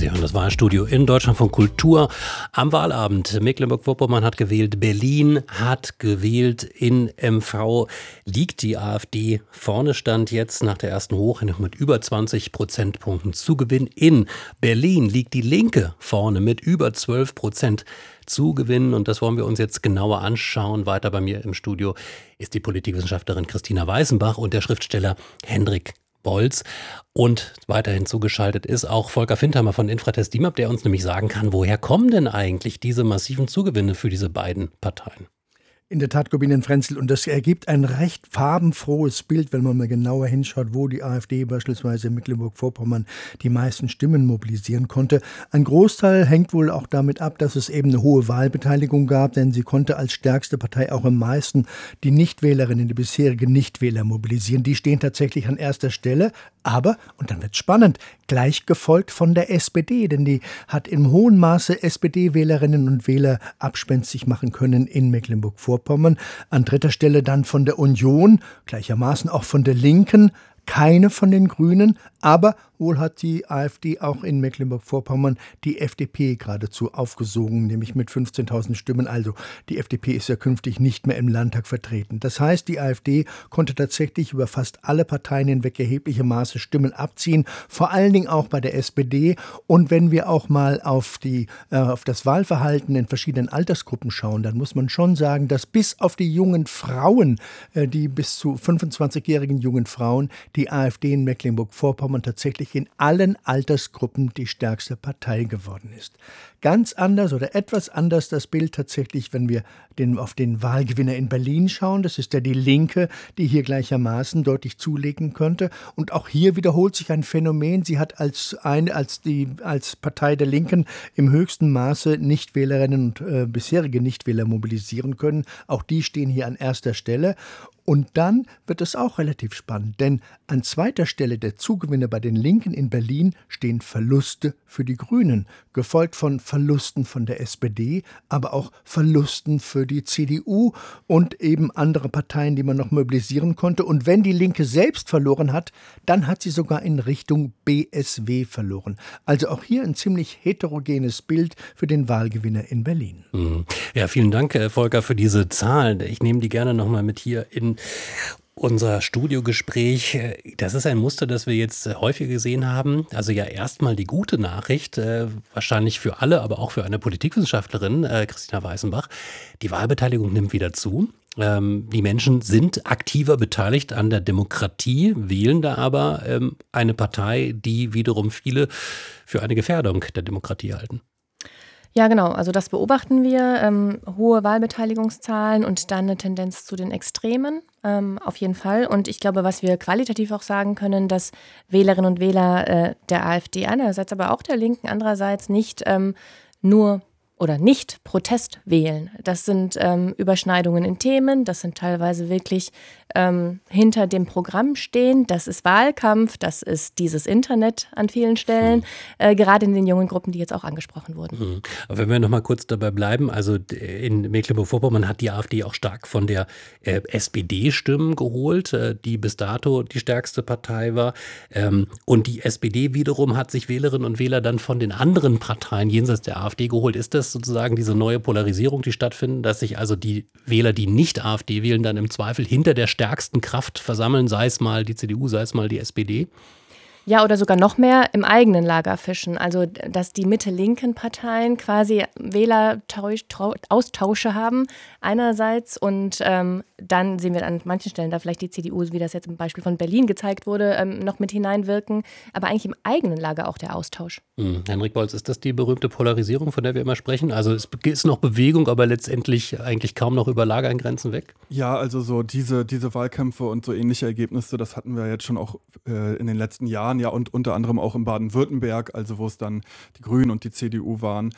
Sie hören das Wahlstudio in Deutschland von Kultur. Am Wahlabend Mecklenburg-Vorpommern hat gewählt, Berlin hat gewählt, in MV liegt die AfD vorne, stand jetzt nach der ersten Hochrechnung mit über 20 Prozentpunkten Zugewinn. In Berlin liegt die Linke vorne mit über 12% Zugewinn und das wollen wir uns jetzt genauer anschauen. Weiter bei mir im Studio ist die Politikwissenschaftlerin Christina Weißenbach und der Schriftsteller Hendrik Bolz. Und weiterhin zugeschaltet ist auch Volker Findheimer von Infratest DIMAP, der uns nämlich sagen kann, woher kommen denn eigentlich diese massiven Zugewinne für diese beiden Parteien? In der Tat, Corbinian Frenzel, und das ergibt ein recht farbenfrohes Bild, wenn man mal genauer hinschaut, wo die AfD beispielsweise in Mecklenburg-Vorpommern die meisten Stimmen mobilisieren konnte. Ein Großteil hängt wohl auch damit ab, dass es eben eine hohe Wahlbeteiligung gab, denn sie konnte als stärkste Partei auch am meisten die Nichtwählerinnen, die bisherigen Nichtwähler mobilisieren. Die stehen tatsächlich an erster Stelle, aber, und dann wird es spannend, gleich gefolgt von der SPD, denn die hat im hohen Maße SPD-Wählerinnen und Wähler abspenstig machen können in Mecklenburg-Vorpommern. An dritter Stelle dann von der Union, gleichermaßen auch von der Linken, keine von den Grünen, aber wohl hat die AfD auch in Mecklenburg-Vorpommern die FDP geradezu aufgesogen, nämlich mit 15.000 Stimmen. Also die FDP ist ja künftig nicht mehr im Landtag vertreten. Das heißt, die AfD konnte tatsächlich über fast alle Parteien hinweg erhebliche Maße Stimmen abziehen, vor allen Dingen auch bei der SPD. Und wenn wir auch mal auf das Wahlverhalten in verschiedenen Altersgruppen schauen, dann muss man schon sagen, dass bis auf die jungen Frauen, die bis zu 25-jährigen jungen Frauen, die AfD in Mecklenburg-Vorpommern tatsächlich in allen Altersgruppen die stärkste Partei geworden ist. Ganz anders oder etwas anders das Bild tatsächlich, wenn wir auf den Wahlgewinner in Berlin schauen. Das ist ja die Linke, die hier gleichermaßen deutlich zulegen könnte. Und auch hier wiederholt sich ein Phänomen. Sie hat als Partei der Linken im höchsten Maße Nichtwählerinnen und bisherige Nichtwähler mobilisieren können. Auch die stehen hier an erster Stelle. Und dann wird es auch relativ spannend, denn an zweiter Stelle der Zugewinne bei den Linken in Berlin stehen Verluste für die Grünen, gefolgt von Verlusten von der SPD, aber auch Verlusten für die CDU und eben andere Parteien, die man noch mobilisieren konnte. Und wenn die Linke selbst verloren hat, dann hat sie sogar in Richtung BSW verloren. Also auch hier ein ziemlich heterogenes Bild für den Wahlgewinner in Berlin. Ja, vielen Dank, Volker, für diese Zahlen. Ich nehme die gerne nochmal mit hier in unser Studiogespräch. Das ist ein Muster, das wir jetzt häufig gesehen haben. Also ja, erstmal die gute Nachricht, wahrscheinlich für alle, aber auch für eine Politikwissenschaftlerin, Christina Weißenbach. Die Wahlbeteiligung nimmt wieder zu. Die Menschen sind aktiver beteiligt an der Demokratie, wählen da aber eine Partei, die wiederum viele für eine Gefährdung der Demokratie halten. Ja, genau. Also das beobachten wir. Hohe Wahlbeteiligungszahlen und dann eine Tendenz zu den Extremen. Auf jeden Fall. Und ich glaube, was wir qualitativ auch sagen können, dass Wählerinnen und Wähler der AfD einerseits, aber auch der Linken andererseits nicht nur oder nicht Protest wählen. Das sind Überschneidungen in Themen, das sind teilweise wirklich hinter dem Programm stehen. Das ist Wahlkampf, das ist dieses Internet an vielen Stellen, gerade in den jungen Gruppen, die jetzt auch angesprochen wurden. Aber wenn wir noch mal kurz dabei bleiben, also in Mecklenburg-Vorpommern hat die AfD auch stark von der SPD Stimmen geholt, die bis dato die stärkste Partei war. Und die SPD wiederum hat sich Wählerinnen und Wähler dann von den anderen Parteien jenseits der AfD geholt. Ist das sozusagen diese neue Polarisierung, die stattfindet, dass sich also die Wähler, die nicht AfD wählen, dann im Zweifel hinter der stärksten Kraft versammeln, sei es mal die CDU, sei es mal die SPD? Ja, oder sogar noch mehr im eigenen Lager fischen. Also, dass die Mitte-linken Parteien quasi Wähleraustausche haben einerseits und dann sehen wir an manchen Stellen da vielleicht die CDU, wie das jetzt im Beispiel von Berlin gezeigt wurde, noch mit hineinwirken. Aber eigentlich im eigenen Lager auch der Austausch. Hendrik Bolz, ist das die berühmte Polarisierung, von der wir immer sprechen? Also es ist noch Bewegung, aber letztendlich eigentlich kaum noch über Lagergrenzen weg? Ja, also so diese Wahlkämpfe und so ähnliche Ergebnisse, das hatten wir jetzt schon auch in den letzten Jahren, ja, und unter anderem auch in Baden-Württemberg, also wo es dann die Grünen und die CDU waren.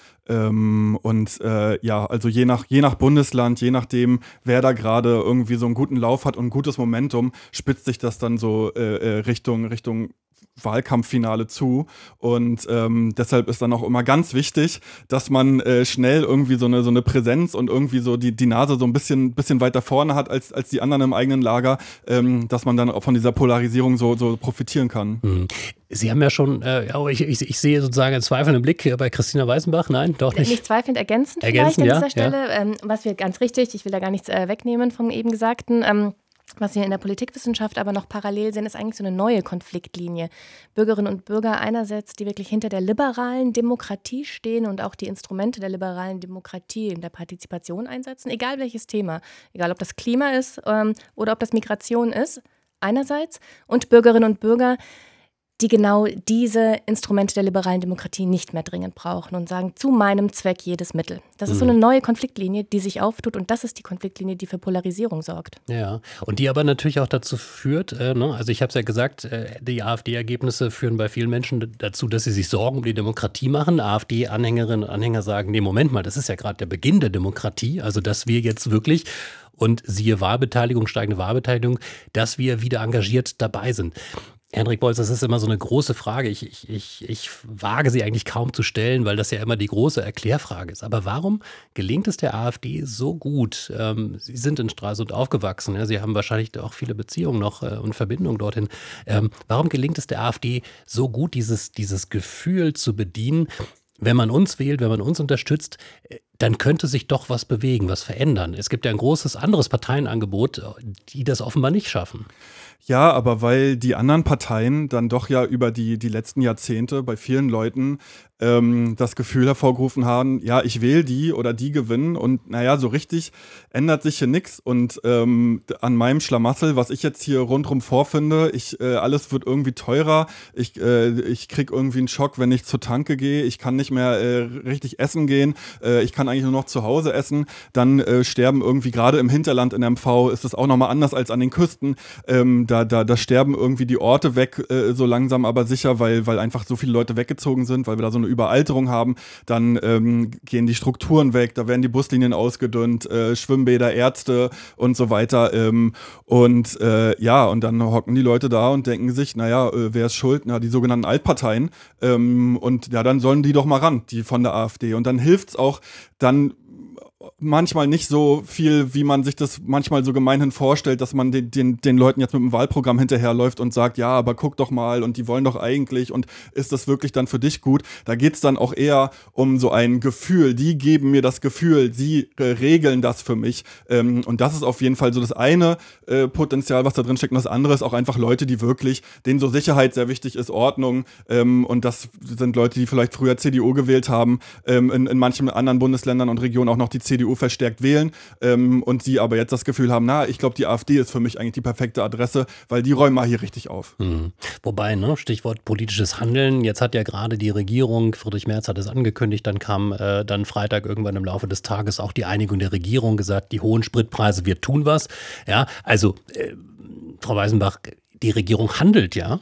Also je nach Bundesland, je nachdem, wer da gerade irgendwie so einen guten Lauf hat und ein gutes Momentum, spitzt sich das dann so Richtung Wahlkampffinale zu. Und deshalb ist dann auch immer ganz wichtig, dass man schnell irgendwie so eine Präsenz und irgendwie so die Nase so ein bisschen weiter vorne hat als die anderen im eigenen Lager, dass man dann auch von dieser Polarisierung so profitieren kann. Sie haben ja schon, ich sehe sozusagen einen zweifelnden Blick bei Christina Weißenbach. Nein, doch nicht. Nicht zweifelnd, ergänzend vielleicht an dieser Stelle. Was wir ganz richtig, ich will da gar nichts wegnehmen vom eben Gesagten, was wir in der Politikwissenschaft aber noch parallel sehen, ist eigentlich so eine neue Konfliktlinie. Bürgerinnen und Bürger einerseits, die wirklich hinter der liberalen Demokratie stehen und auch die Instrumente der liberalen Demokratie in der Partizipation einsetzen, egal welches Thema, egal ob das Klima ist oder ob das Migration ist, einerseits, und Bürgerinnen und Bürger, die genau diese Instrumente der liberalen Demokratie nicht mehr dringend brauchen und sagen, zu meinem Zweck jedes Mittel. Das ist so eine neue Konfliktlinie, die sich auftut, und das ist die Konfliktlinie, die für Polarisierung sorgt. Ja, und die aber natürlich auch dazu führt, also ich habe es ja gesagt, die AfD-Ergebnisse führen bei vielen Menschen dazu, dass sie sich Sorgen um die Demokratie machen. AfD-Anhängerinnen und Anhänger sagen, nee, Moment mal, das ist ja gerade der Beginn der Demokratie, also dass wir jetzt wirklich, und siehe Wahlbeteiligung, steigende Wahlbeteiligung, dass wir wieder engagiert dabei sind. Henrik Bolz, das ist immer so eine große Frage. Ich wage sie eigentlich kaum zu stellen, weil das ja immer die große Erklärfrage ist. Aber warum gelingt es der AfD so gut? Sie sind in Stralsund aufgewachsen. Ja? Sie haben wahrscheinlich auch viele Beziehungen noch und Verbindungen dorthin. Warum gelingt es der AfD so gut, dieses Gefühl zu bedienen? Wenn man uns wählt, wenn man uns unterstützt, dann könnte sich doch was bewegen, was verändern. Es gibt ja ein großes anderes Parteienangebot, die das offenbar nicht schaffen. Ja, aber weil die anderen Parteien dann doch ja über die letzten Jahrzehnte bei vielen Leuten das Gefühl hervorgerufen haben, ja, ich wähle die oder die gewinnen, und naja, so richtig ändert sich hier nichts, und an meinem Schlamassel, was ich jetzt hier rundrum vorfinde, alles wird irgendwie teurer, ich krieg irgendwie einen Schock, wenn ich zur Tanke gehe, ich kann nicht mehr richtig essen gehen, ich kann eigentlich nur noch zu Hause essen, dann sterben irgendwie, gerade im Hinterland in MV ist es auch nochmal anders als an den Küsten, da sterben irgendwie die Orte weg, so langsam aber sicher, weil einfach so viele Leute weggezogen sind, weil wir da so eine Überalterung haben, dann gehen die Strukturen weg, da werden die Buslinien ausgedünnt, Schwimmbäder, Ärzte und so weiter, und dann hocken die Leute da und denken sich, naja, wer ist schuld? Na, die sogenannten Altparteien, und ja, dann sollen die doch mal ran, die von der AfD, und dann hilft's auch dann manchmal nicht so viel, wie man sich das manchmal so gemeinhin vorstellt, dass man den Leuten jetzt mit dem Wahlprogramm hinterherläuft und sagt, ja, aber guck doch mal, und die wollen doch eigentlich, und ist das wirklich dann für dich gut? Da geht's dann auch eher um so ein Gefühl. Die geben mir das Gefühl, sie regeln das für mich. Und das ist auf jeden Fall so das eine Potenzial, was da drin steckt. Und das andere ist auch einfach Leute, die wirklich, denen so Sicherheit sehr wichtig ist, Ordnung. Und das sind Leute, die vielleicht früher CDU gewählt haben, in manchen anderen Bundesländern und Regionen auch noch die CDU verstärkt wählen, und die aber jetzt das Gefühl haben, ich glaube, die AfD ist für mich eigentlich die perfekte Adresse, weil die räumen mal hier richtig auf. Wobei, Stichwort politisches Handeln, jetzt hat ja gerade die Regierung, Friedrich Merz hat es angekündigt, dann kam dann Freitag irgendwann im Laufe des Tages auch die Einigung der Regierung, gesagt, die hohen Spritpreise, wir tun was. Ja, also Frau Weißenbach, die Regierung handelt ja,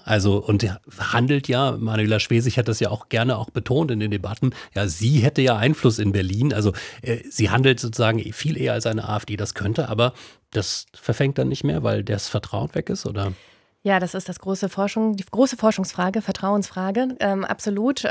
und handelt ja, Manuela Schwesig hat das ja auch gerne auch betont in den Debatten, ja, sie hätte ja Einfluss in Berlin, also sie handelt sozusagen viel eher als eine AfD das könnte, aber das verfängt dann nicht mehr, weil das Vertrauen weg ist, oder? Ja, das ist die große Forschungsfrage, Vertrauensfrage, absolut.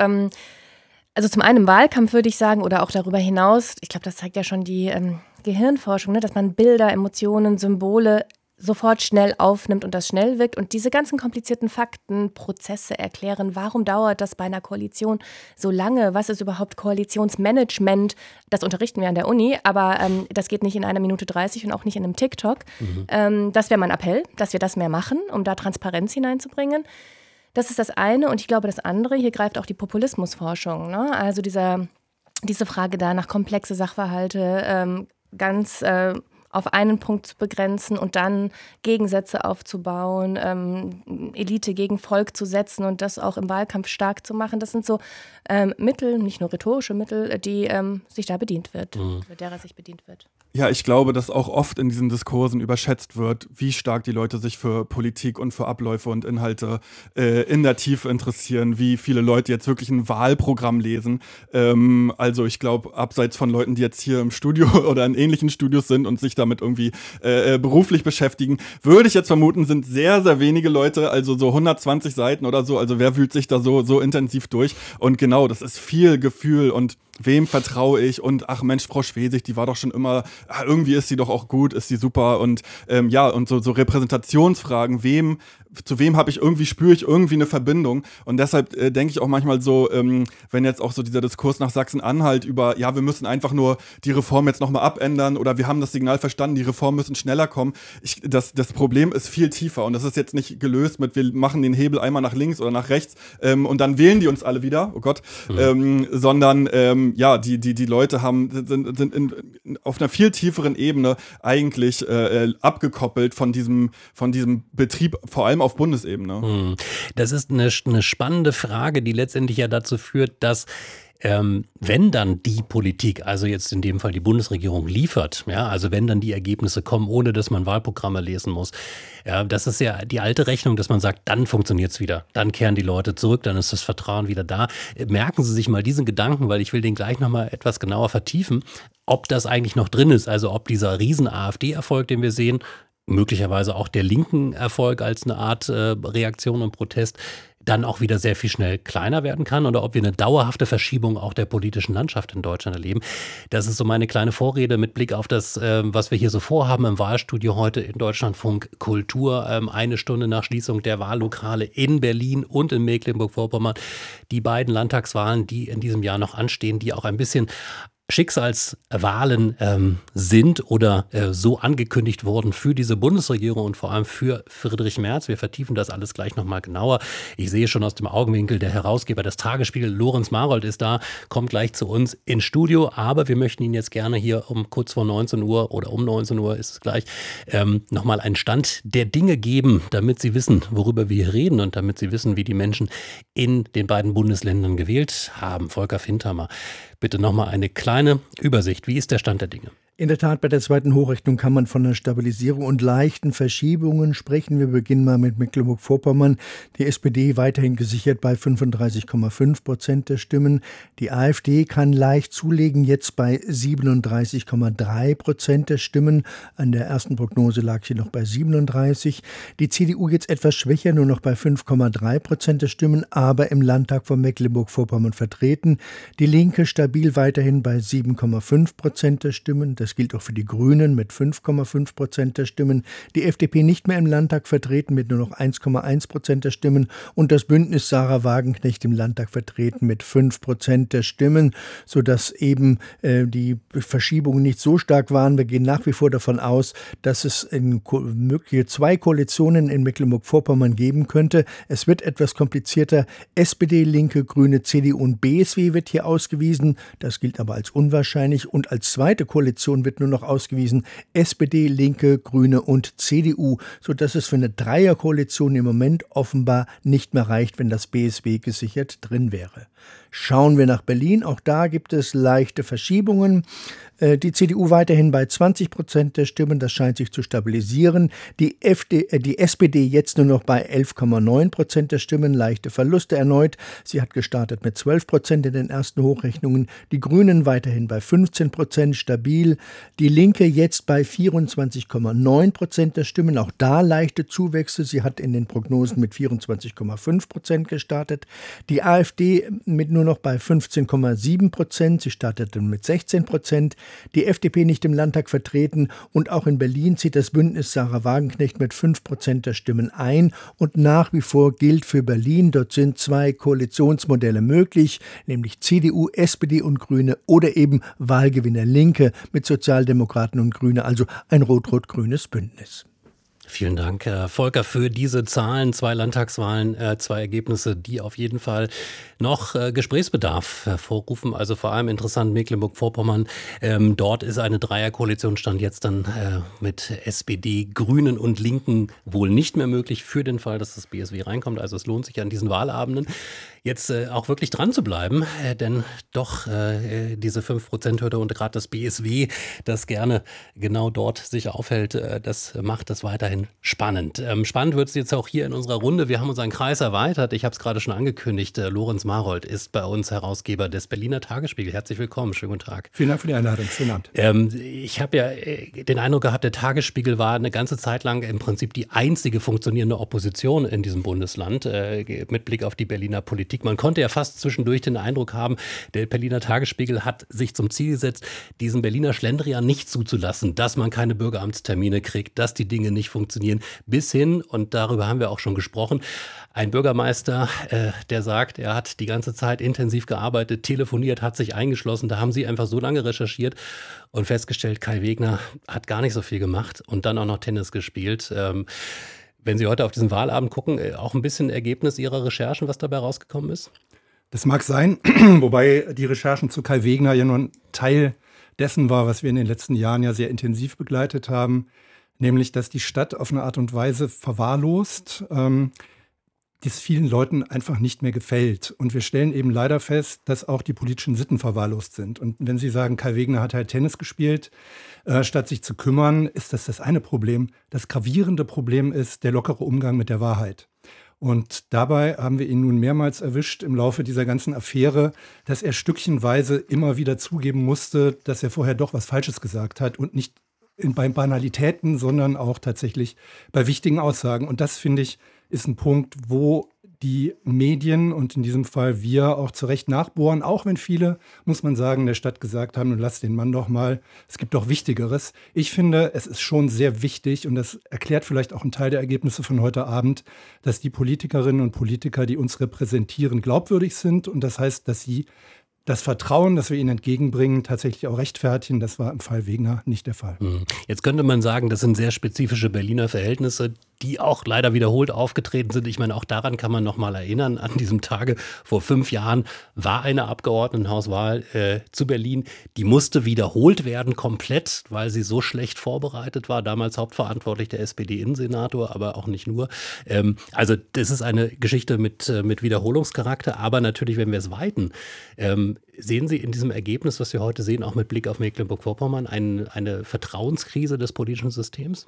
Also zum einen im Wahlkampf würde ich sagen, oder auch darüber hinaus, ich glaube, das zeigt ja schon die Gehirnforschung, dass man Bilder, Emotionen, Symbole sofort schnell aufnimmt und das schnell wirkt und diese ganzen komplizierten Fakten, Prozesse erklären, warum dauert das bei einer Koalition so lange, was ist überhaupt Koalitionsmanagement, das unterrichten wir an der Uni, aber das geht nicht in 1:30 und auch nicht in einem TikTok. Das wäre mein Appell, dass wir das mehr machen, um da Transparenz hineinzubringen. Das ist das eine, und ich glaube, das andere, hier greift auch die Populismusforschung, ne? Also diese Frage da nach komplexe Sachverhalte ganz auf einen Punkt zu begrenzen und dann Gegensätze aufzubauen, Elite gegen Volk zu setzen und das auch im Wahlkampf stark zu machen. Das sind so Mittel, nicht nur rhetorische Mittel, die sich da bedient wird, mit derer sich bedient wird. Ja, ich glaube, dass auch oft in diesen Diskursen überschätzt wird, wie stark die Leute sich für Politik und für Abläufe und Inhalte in der Tiefe interessieren, wie viele Leute jetzt wirklich ein Wahlprogramm lesen. Also ich glaube, abseits von Leuten, die jetzt hier im Studio oder in ähnlichen Studios sind und sich damit irgendwie beruflich beschäftigen, würde ich jetzt vermuten, sind sehr, sehr wenige Leute, also so 120 Seiten oder so, also wer wühlt sich da so intensiv durch? Und genau, das ist viel Gefühl und wem vertraue ich und ach Mensch, Frau Schwesig, die war doch schon immer, irgendwie ist sie doch auch gut, ist sie super und und so Repräsentationsfragen, zu wem spüre ich irgendwie eine Verbindung und deshalb denke ich auch manchmal so, wenn jetzt auch so dieser Diskurs nach Sachsen-Anhalt über, ja, wir müssen einfach nur die Reform jetzt nochmal abändern oder wir haben das Signal verstanden, die Reformen müssen schneller kommen. Das Problem ist viel tiefer und das ist jetzt nicht gelöst mit, wir machen den Hebel einmal nach links oder nach rechts und dann wählen die uns alle wieder, oh Gott, sondern die Leute sind auf einer viel tieferen Ebene eigentlich abgekoppelt von diesem Betrieb, vor allem auf Bundesebene. Das ist eine spannende Frage, die letztendlich ja dazu führt, dass wenn dann die Politik, also jetzt in dem Fall die Bundesregierung liefert, ja, also wenn dann die Ergebnisse kommen, ohne dass man Wahlprogramme lesen muss, ja, das ist ja die alte Rechnung, dass man sagt, dann funktioniert es wieder, dann kehren die Leute zurück, dann ist das Vertrauen wieder da. Merken Sie sich mal diesen Gedanken, weil ich will den gleich nochmal etwas genauer vertiefen, ob das eigentlich noch drin ist, also ob dieser Riesen-AfD-Erfolg, den wir sehen, möglicherweise auch der linken Erfolg als eine Art Reaktion und Protest, dann auch wieder sehr viel schnell kleiner werden kann oder ob wir eine dauerhafte Verschiebung auch der politischen Landschaft in Deutschland erleben. Das ist so meine kleine Vorrede mit Blick auf das, was wir hier so vorhaben im Wahlstudio heute in Deutschlandfunk Kultur. 1 Stunde nach Schließung der Wahllokale in Berlin und in Mecklenburg-Vorpommern. Die beiden Landtagswahlen, die in diesem Jahr noch anstehen, die auch ein bisschen Schicksalswahlen sind oder so angekündigt wurden für diese Bundesregierung und vor allem für Friedrich Merz. Wir vertiefen das alles gleich nochmal genauer. Ich sehe schon aus dem Augenwinkel, der Herausgeber des Tagesspiegel, Lorenz Marold, ist da, kommt gleich zu uns ins Studio, aber wir möchten Ihnen jetzt gerne hier kurz vor 19 Uhr oder um 19 Uhr ist es gleich, nochmal einen Stand der Dinge geben, damit Sie wissen, worüber wir hier reden und damit Sie wissen, wie die Menschen in den beiden Bundesländern gewählt haben. Volker Findhammer, bitte nochmal eine kleine Übersicht. Wie ist der Stand der Dinge? In der Tat, bei der zweiten Hochrechnung kann man von einer Stabilisierung und leichten Verschiebungen sprechen. Wir beginnen mal mit Mecklenburg-Vorpommern. Die SPD weiterhin gesichert bei 35,5% der Stimmen. Die AfD kann leicht zulegen, jetzt bei 37,3% der Stimmen. An der ersten Prognose lag sie noch bei 37. Die CDU jetzt etwas schwächer, nur noch bei 5,3% der Stimmen, aber im Landtag von Mecklenburg-Vorpommern vertreten. Die Linke stabil weiterhin bei 7,5% der Stimmen. Das gilt auch für die Grünen mit 5,5% der Stimmen. Die FDP nicht mehr im Landtag vertreten mit nur noch 1,1% der Stimmen. Und das Bündnis Sarah Wagenknecht im Landtag vertreten mit 5% der Stimmen, sodass eben die Verschiebungen nicht so stark waren. Wir gehen nach wie vor davon aus, dass es mögliche 2 Koalitionen in Mecklenburg-Vorpommern geben könnte. Es wird etwas komplizierter. SPD, Linke, Grüne, CDU und BSW wird hier ausgewiesen. Das gilt aber als unwahrscheinlich. Und als zweite Koalition wird nur noch ausgewiesen SPD, Linke, Grüne und CDU, sodass es für eine Dreierkoalition im Moment offenbar nicht mehr reicht, wenn das BSW gesichert drin wäre. Schauen wir nach Berlin, auch da gibt es leichte Verschiebungen. Die CDU weiterhin bei 20% der Stimmen, das scheint sich zu stabilisieren. Die SPD jetzt nur noch bei 11,9% der Stimmen, leichte Verluste erneut. Sie hat gestartet mit 12% in den ersten Hochrechnungen. Die Grünen weiterhin bei 15%, stabil. Die Linke jetzt bei 24,9% der Stimmen, auch da leichte Zuwächse. Sie hat in den Prognosen mit 24,5% gestartet. Die AfD mit nur noch bei 15,7%. Sie startete mit 16%. Die FDP nicht im Landtag vertreten und auch in Berlin zieht das Bündnis Sarah Wagenknecht mit 5% der Stimmen ein. Und nach wie vor gilt für Berlin, dort sind 2 Koalitionsmodelle möglich, nämlich CDU, SPD und Grüne oder eben Wahlgewinner Linke mit Sozialdemokraten und Grüne, also ein rot-rot-grünes Bündnis. Vielen Dank, Herr Volker, für diese Zahlen, 2 Landtagswahlen, 2 Ergebnisse, die auf jeden Fall noch Gesprächsbedarf hervorrufen. Also vor allem interessant Mecklenburg-Vorpommern. Dort ist eine Dreierkoalition, stand jetzt dann mit SPD, Grünen und Linken wohl nicht mehr möglich für den Fall, dass das BSW reinkommt. Also es lohnt sich an diesen Wahlabenden. Jetzt auch wirklich dran zu bleiben, denn doch diese 5%-Hürde und gerade das BSW, das gerne genau dort sich aufhält, das macht es weiterhin spannend. Spannend wird es jetzt auch hier in unserer Runde. Wir haben unseren Kreis erweitert. Ich habe es gerade schon angekündigt. Lorenz Marold ist bei uns Herausgeber des Berliner Tagesspiegel. Herzlich willkommen. Schönen guten Tag. Vielen Dank für die Einladung. Schönen Abend. Ich habe ja den Eindruck gehabt, der Tagesspiegel war eine ganze Zeit lang im Prinzip die einzige funktionierende Opposition in diesem Bundesland mit Blick auf die Berliner Politik. Man konnte ja fast zwischendurch den Eindruck haben, der Berliner Tagesspiegel hat sich zum Ziel gesetzt, diesen Berliner Schlendrian nicht zuzulassen, dass man keine Bürgeramtstermine kriegt, dass die Dinge nicht funktionieren. Bis hin, und darüber haben wir auch schon gesprochen, ein Bürgermeister, der sagt, er hat die ganze Zeit intensiv gearbeitet, telefoniert, hat sich eingeschlossen. Da haben sie einfach so lange recherchiert und festgestellt, Kai Wegner hat gar nicht so viel gemacht und dann auch noch Tennis gespielt. Wenn Sie heute auf diesen Wahlabend gucken, auch ein bisschen Ergebnis Ihrer Recherchen, was dabei rausgekommen ist? Das mag sein, wobei die Recherchen zu Kai Wegner ja nur ein Teil dessen war, was wir in den letzten Jahren ja sehr intensiv begleitet haben, nämlich, dass die Stadt auf eine Art und Weise verwahrlost, die es vielen Leuten einfach nicht mehr gefällt. Und wir stellen eben leider fest, dass auch die politischen Sitten verwahrlost sind. Und wenn Sie sagen, Kai Wegner hat halt Tennis gespielt, statt sich zu kümmern, ist das eine Problem. Das gravierende Problem ist der lockere Umgang mit der Wahrheit. Und dabei haben wir ihn nun mehrmals erwischt im Laufe dieser ganzen Affäre, dass er stückchenweise immer wieder zugeben musste, dass er vorher doch was Falsches gesagt hat und nicht bei Banalitäten, sondern auch tatsächlich bei wichtigen Aussagen. Und das, finde ich, ist ein Punkt, wo die Medien und in diesem Fall wir auch zu Recht nachbohren, auch wenn viele, muss man sagen, der Stadt gesagt haben, nun lass den Mann doch mal, es gibt doch Wichtigeres. Ich finde, es ist schon sehr wichtig und das erklärt vielleicht auch einen Teil der Ergebnisse von heute Abend, dass die Politikerinnen und Politiker, die uns repräsentieren, glaubwürdig sind und das heißt, dass sie das Vertrauen, das wir ihnen entgegenbringen, tatsächlich auch rechtfertigen. Das war im Fall Wegner nicht der Fall. Jetzt könnte man sagen, das sind sehr spezifische Berliner Verhältnisse, die auch leider wiederholt aufgetreten sind. Ich meine, auch daran kann man noch mal erinnern. An diesem Tage vor 5 Jahren war eine Abgeordnetenhauswahl zu Berlin. Die musste wiederholt werden, komplett, weil sie so schlecht vorbereitet war. Damals hauptverantwortlich der SPD-Innensenator, aber auch nicht nur. Also das ist eine Geschichte mit Wiederholungscharakter. Aber natürlich, wenn wir es weiten, sehen Sie in diesem Ergebnis, was wir heute sehen, auch mit Blick auf Mecklenburg-Vorpommern, eine Vertrauenskrise des politischen Systems?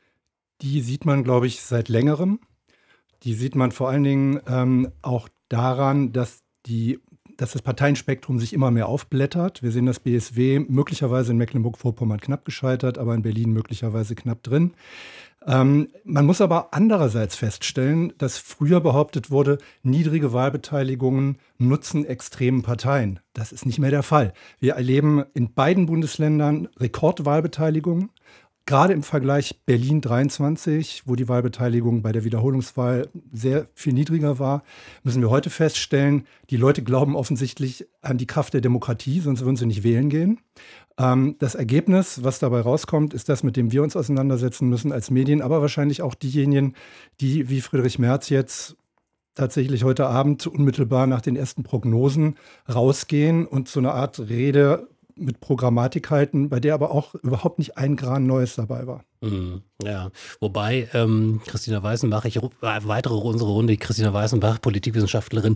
Die sieht man, glaube ich, seit längerem. Die sieht man vor allen Dingen auch daran, dass das Parteienspektrum sich immer mehr aufblättert. Wir sehen das BSW möglicherweise in Mecklenburg-Vorpommern knapp gescheitert, aber in Berlin möglicherweise knapp drin. Man muss aber andererseits feststellen, dass früher behauptet wurde, niedrige Wahlbeteiligungen nutzen extremen Parteien. Das ist nicht mehr der Fall. Wir erleben in beiden Bundesländern Rekordwahlbeteiligungen. Gerade im Vergleich Berlin 23, wo die Wahlbeteiligung bei der Wiederholungswahl sehr viel niedriger war, müssen wir heute feststellen, die Leute glauben offensichtlich an die Kraft der Demokratie, sonst würden sie nicht wählen gehen. Das Ergebnis, was dabei rauskommt, ist das, mit dem wir uns auseinandersetzen müssen als Medien, aber wahrscheinlich auch diejenigen, die wie Friedrich Merz jetzt tatsächlich heute Abend unmittelbar nach den ersten Prognosen rausgehen und so eine Art Rede mit Programmatik halten, bei der aber auch überhaupt nicht ein Gran Neues dabei war. Ja, wobei Christina Weißenbach, ich erweitere unsere Runde, Christina Weißenbach, Politikwissenschaftlerin,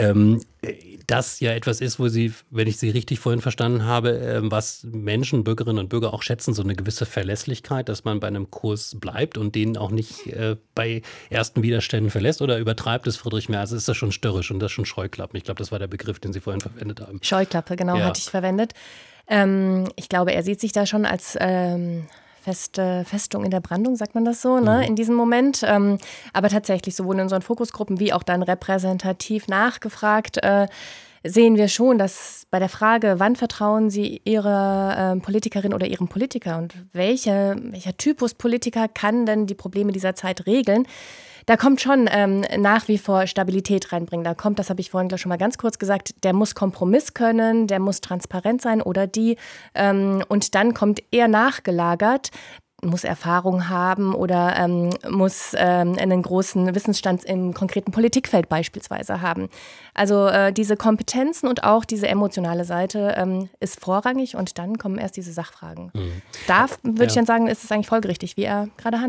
das ja etwas ist, wo sie, wenn ich sie richtig vorhin verstanden habe, was Menschen, Bürgerinnen und Bürger auch schätzen, so eine gewisse Verlässlichkeit, dass man bei einem Kurs bleibt und den auch nicht bei ersten Widerständen verlässt, oder übertreibt es Friedrich Merz? Ist das schon störrisch und das schon Scheuklappen? Ich glaube, das war der Begriff, den Sie vorhin verwendet haben. Scheuklappe, genau, hatte ich verwendet. Ich glaube, er sieht sich da schon als Festung in der Brandung, sagt man das so, ne? In diesem Moment. Aber tatsächlich, sowohl in unseren Fokusgruppen wie auch dann repräsentativ nachgefragt, sehen wir schon, dass bei der Frage, wann vertrauen Sie Ihrer Politikerin oder Ihrem Politiker und welcher Typus Politiker kann denn die Probleme dieser Zeit regeln, da kommt schon nach wie vor Stabilität reinbringen. Da kommt, das habe ich vorhin gleich schon mal ganz kurz gesagt, der muss Kompromiss können, der muss transparent sein oder die. Und dann kommt eher nachgelagert, muss Erfahrung haben oder muss einen großen Wissensstand im konkreten Politikfeld beispielsweise haben. Also diese Kompetenzen und auch diese emotionale Seite ist vorrangig und dann kommen erst diese Sachfragen. Da würde ich dann sagen, ist es eigentlich folgerichtig, wie er gerade handelt.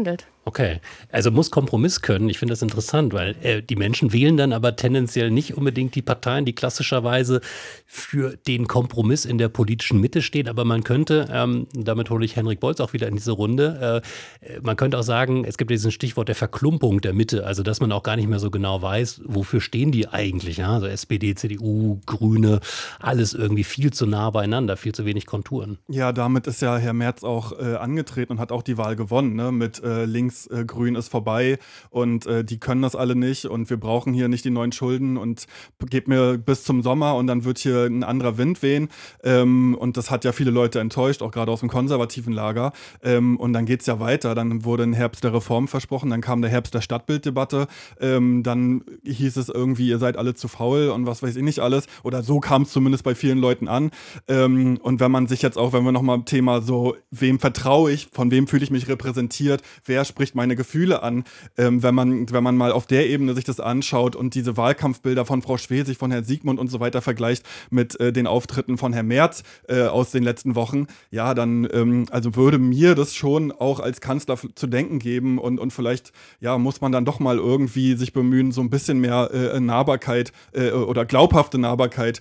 Okay, also muss Kompromiss können. Ich finde das interessant, weil die Menschen wählen dann aber tendenziell nicht unbedingt die Parteien, die klassischerweise für den Kompromiss in der politischen Mitte stehen. Aber man könnte, damit hole ich Henrik Bolz auch wieder in diese Runde, man könnte auch sagen, es gibt diesen Stichwort der Verklumpung der Mitte, also dass man auch gar nicht mehr so genau weiß, wofür stehen die eigentlich. Ja? Also SPD, CDU, Grüne, alles irgendwie viel zu nah beieinander, viel zu wenig Konturen. Ja, damit ist ja Herr Merz auch angetreten und hat auch die Wahl gewonnen, ne? Mit links grün ist vorbei und die können das alle nicht und wir brauchen hier nicht die neuen Schulden und gebt mir bis zum Sommer und dann wird hier ein anderer Wind wehen. Und das hat ja viele Leute enttäuscht, auch gerade aus dem konservativen Lager. Und dann geht es ja weiter. Dann wurde ein Herbst der Reform versprochen, dann kam der Herbst der Stadtbilddebatte. Dann hieß es irgendwie, ihr seid alle zu faul und was weiß ich nicht alles. Oder so kam es zumindest bei vielen Leuten an. Und wenn man sich jetzt auch, wenn wir nochmal im Thema so, wem vertraue ich, von wem fühle ich mich repräsentiert, wer spricht meine Gefühle an, wenn man mal auf der Ebene sich das anschaut und diese Wahlkampfbilder von Frau Schwesig, von Herrn Siegmund und so weiter vergleicht mit den Auftritten von Herrn Merz aus den letzten Wochen, ja, dann also würde mir das schon auch als Kanzler zu denken geben und vielleicht, ja, muss man dann doch mal irgendwie sich bemühen, so ein bisschen mehr Nahbarkeit oder glaubhafte Nahbarkeit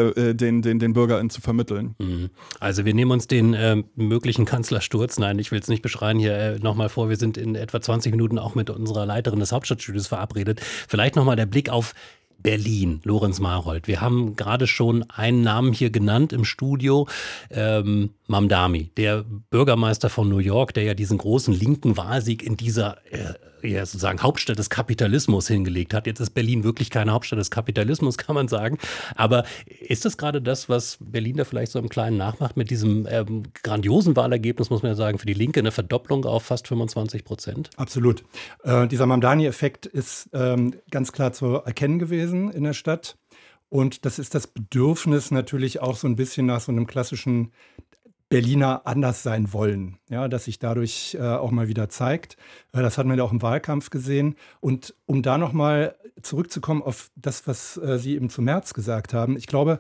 den BürgerInnen zu vermitteln. Also wir nehmen uns den möglichen Kanzlersturz, nein, ich will es nicht beschreien hier nochmal vor, wir sind in etwa 20 Minuten auch mit unserer Leiterin des Hauptstadtstudios verabredet. Vielleicht nochmal der Blick auf Berlin, Lorenz Marold. Wir haben gerade schon einen Namen hier genannt im Studio, Mamdani, der Bürgermeister von New York, der ja diesen großen linken Wahlsieg in dieser sozusagen Hauptstadt des Kapitalismus hingelegt hat. Jetzt ist Berlin wirklich keine Hauptstadt des Kapitalismus, kann man sagen. Aber ist das gerade das, was Berlin da vielleicht so im Kleinen nachmacht mit diesem grandiosen Wahlergebnis, muss man ja sagen, für die Linke eine Verdopplung auf fast 25%? Absolut. Dieser Mamdani-Effekt ist ganz klar zu erkennen gewesen in der Stadt. Und das ist das Bedürfnis natürlich auch so ein bisschen nach so einem klassischen Berliner anders sein wollen, ja, dass sich dadurch auch mal wieder zeigt. Das hat man ja auch im Wahlkampf gesehen. Und um da nochmal zurückzukommen auf das, was Sie eben zu Merz gesagt haben, ich glaube,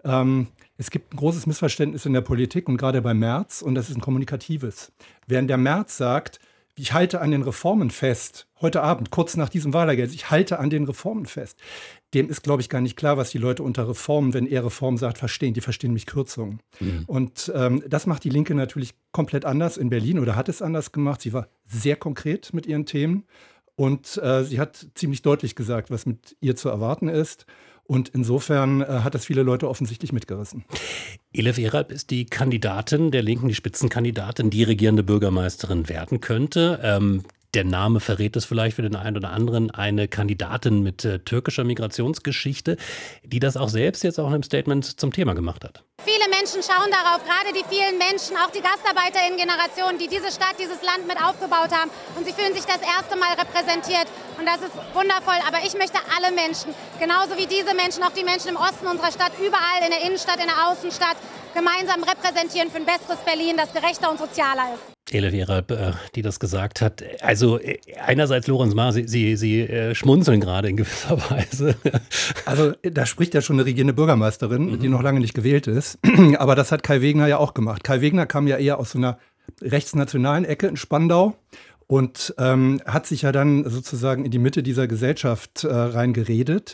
es gibt ein großes Missverständnis in der Politik und gerade bei Merz, und das ist ein kommunikatives. Während der Merz sagt, ich halte an den Reformen fest, heute Abend, kurz nach diesem Wahlergebnis, ich halte an den Reformen fest. Dem ist, glaube ich, gar nicht klar, was die Leute unter Reformen, wenn er Reform sagt, verstehen. Die verstehen nämlich Kürzungen. Und das macht die Linke natürlich komplett anders in Berlin oder hat es anders gemacht. Sie war sehr konkret mit ihren Themen und sie hat ziemlich deutlich gesagt, was mit ihr zu erwarten ist. Und insofern hat das viele Leute offensichtlich mitgerissen. Elif Eralp ist die Kandidatin der Linken, die Spitzenkandidatin, die regierende Bürgermeisterin werden könnte. Der Name verrät es vielleicht für den einen oder anderen, eine Kandidatin mit türkischer Migrationsgeschichte, die das auch selbst jetzt auch in einem Statement zum Thema gemacht hat. Viele Menschen schauen darauf, gerade die vielen Menschen, auch die GastarbeiterInnen-Generation, die diese Stadt, dieses Land mit aufgebaut haben. Und sie fühlen sich das erste Mal repräsentiert. Und das ist wundervoll. Aber ich möchte alle Menschen, genauso wie diese Menschen, auch die Menschen im Osten unserer Stadt, überall in der Innenstadt, in der Außenstadt, gemeinsam repräsentieren für ein besseres Berlin, das gerechter und sozialer ist. Elif Eralp, die das gesagt hat. Also einerseits, Lorenz Maar, Sie schmunzeln gerade in gewisser Weise. Also da spricht ja schon eine regierende Bürgermeisterin, die noch lange nicht gewählt ist. Aber das hat Kai Wegner ja auch gemacht. Kai Wegner kam ja eher aus so einer rechtsnationalen Ecke in Spandau und hat sich ja dann sozusagen in die Mitte dieser Gesellschaft reingeredet.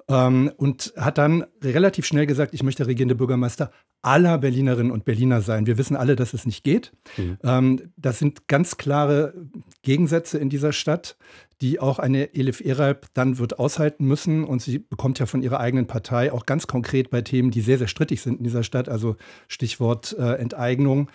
Und hat dann relativ schnell gesagt, ich möchte regierende Bürgermeister aller Berlinerinnen und Berliner sein. Wir wissen alle, dass es nicht geht. Das sind ganz klare Gegensätze in dieser Stadt, die auch eine Elif Eralp dann wird aushalten müssen. Und sie bekommt ja von ihrer eigenen Partei auch ganz konkret bei Themen, die sehr, sehr strittig sind in dieser Stadt, also Stichwort Enteignung.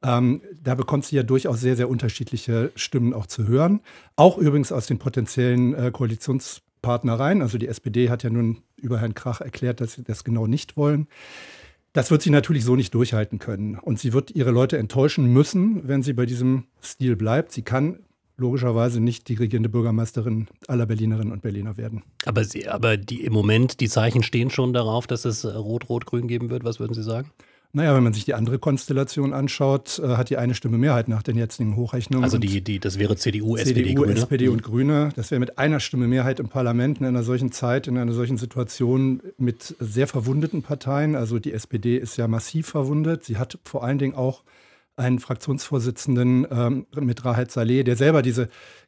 Da bekommt sie ja durchaus sehr, sehr unterschiedliche Stimmen auch zu hören. Auch übrigens aus den potenziellen Koalitionspartnereien. Also die SPD hat ja nun über Herrn Krach erklärt, dass sie das genau nicht wollen. Das wird sie natürlich so nicht durchhalten können. Und sie wird ihre Leute enttäuschen müssen, wenn sie bei diesem Stil bleibt. Sie kann logischerweise nicht die regierende Bürgermeisterin aller Berlinerinnen und Berliner werden. Aber im Moment, die Zeichen stehen schon darauf, dass es Rot-Rot-Grün geben wird. Was würden Sie sagen? Naja, wenn man sich die andere Konstellation anschaut, hat die eine Stimme Mehrheit nach den jetzigen Hochrechnungen. Also das wäre CDU, SPD, Grüne. SPD und Grüne. Das wäre mit einer Stimme Mehrheit im Parlament in einer solchen Zeit, in einer solchen Situation mit sehr verwundeten Parteien. Also die SPD ist ja massiv verwundet. Sie hat vor allen Dingen auch einen Fraktionsvorsitzenden mit Rahed Saleh, der selber diese